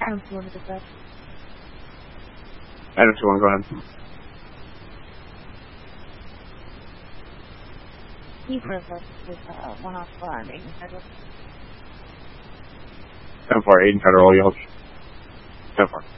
Adam, you want to discuss? Adam, you want to go ahead? He versus with one-off Aiden Federal. 10-4, Aiden Federal, you'll 10-4.